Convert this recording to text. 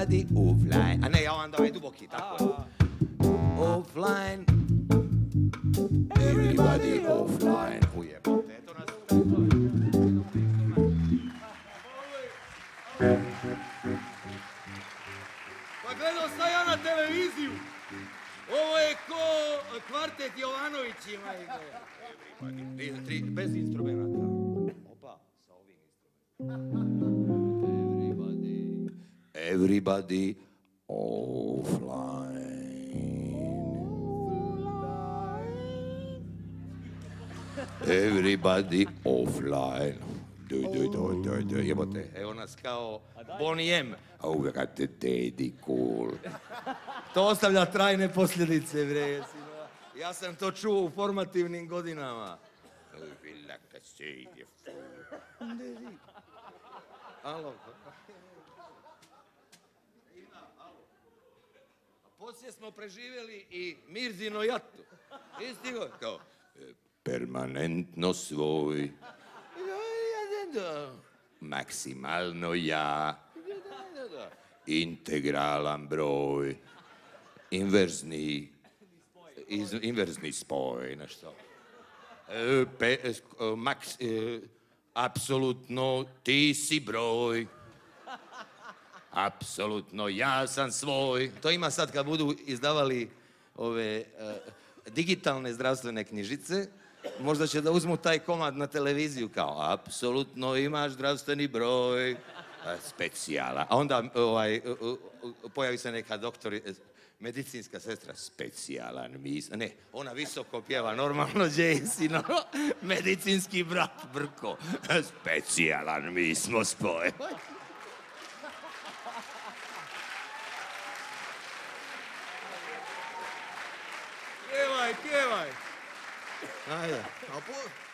Everybody offline. A ne, ja vam davaj duboki, tako je. Offline. Everybody offline. Ujebote, eto nas. Pa gledao sam ja na televiziju. Ovo je ko kvartet Jovanovićima. Bez instrumenta. Opa, sa ovim instrumentom. Everybody offline. Everybody offline. Jebote, evo nas kao Bonnie M. Oh, we got the daddy cool. To ostavlja trajne posljedice, bre. Ja sam to čuo u formativnim godinama. We like to say the fool. Alo. Poslije smo preživjeli i Mirzino jatu. Istigo, kao... Permanentno svoj. Maksimalno ja. Integralan broj. Inverzni spoj, nešto. Apsolutno ti si broj. Apsolutno ja sam svoj. To ima sad kad budu izdavali ove digitalne zdravstvene knjižice. Možda će da uzmu taj komad na televiziju kao apsolutno imaš zdravstveni broj. Specijala. A onda pojavi se neka medicinska sestra. Specijalan ne, ona visoko pjeva normalno Jason, medicinski brat Brko. Specijalan mi smo spoj. Pjevaj. Ajde.